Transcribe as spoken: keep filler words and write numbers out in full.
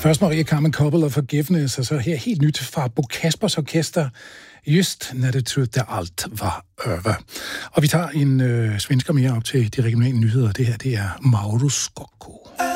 Først Maria Carmen Koppel og Forgiveness, og så her helt nyt fra Bo Kaspers Orkester, Just när det trodde alt var över. Og vi tager en øh, svensker mere op til de regionale nyheder. Det her, det er Mauro Scocco.